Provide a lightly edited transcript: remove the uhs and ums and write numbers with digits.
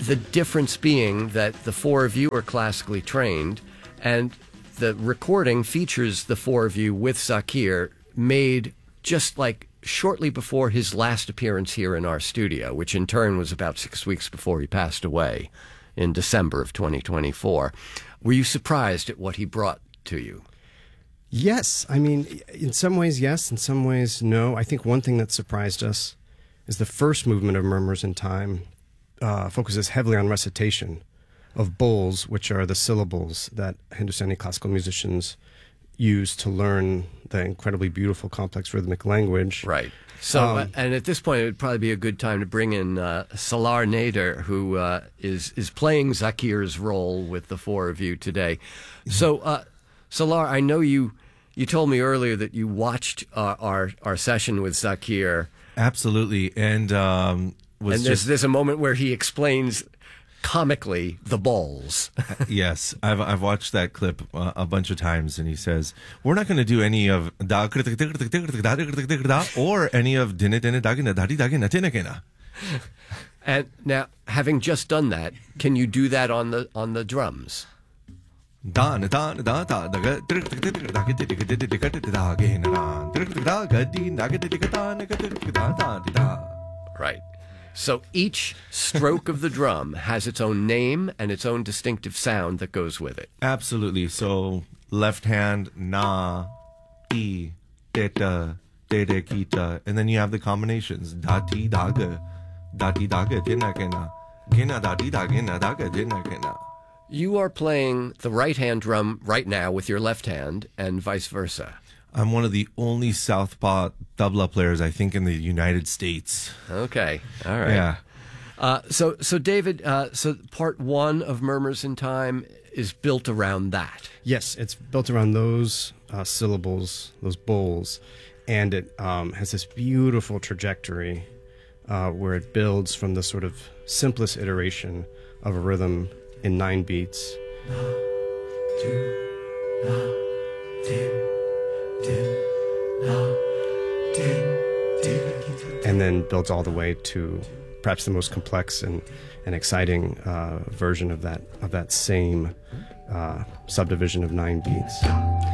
The difference being that the four of you are classically trained, and the recording features the four of you with Zakir, made just like shortly before his last appearance here in our studio, which in turn was about 6 weeks before he passed away in December of 2024. Were you surprised at what he brought to you? Yes. I mean, in some ways, yes. In some ways, no. I think one thing that surprised us is the first movement of Murmurs in Time focuses heavily on recitation of bowls, which are the syllables that Hindustani classical musicians use to learn the incredibly beautiful, complex rhythmic language. Right. So, and at this point, it would probably be a good time to bring in Salar Nader, who is playing Zakir's role with the four of you today. So, Salar, I know you told me earlier that you watched our session with Zakir. Absolutely, and there's a moment where he explains comically the balls. Yes, I've watched that clip a bunch of times, and he says, "We're not going to do any of da or any of dinna dinna dagina dadi dagina tinakina." And now, having just done that, can you do that on the drums? Right. So each stroke of the drum has its own name and its own distinctive sound that goes with it. Absolutely. So left hand, na, ti, teta, tere, kita, and then you have the combinations. Dati, daga, tinakena, gina, dati, dagina, daga, tinakena. You are playing the right-hand drum right now with your left hand, and vice versa. I'm one of the only southpaw tabla players, I think, in the United States. Okay, all right. Yeah. So David, so part one of Murmurs in Time is built around that. Yes, it's built around those syllables, those bowls, and it has this beautiful trajectory where it builds from the sort of simplest iteration of a rhythm in 9 beats. And then builds all the way to perhaps the most complex and exciting version of that same subdivision of 9 beats.